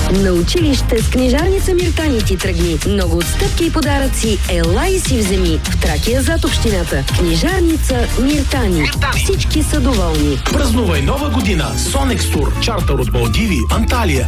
На училище с книжарница Миртани ти тръгни. Много отстъпки и подаръци. Ела и си вземи. В Тракия зад общината. Книжарница Миртани. Всички са доволни. Празнувай нова година с Sonex Tour. Чартър от Малдиви, Анталия,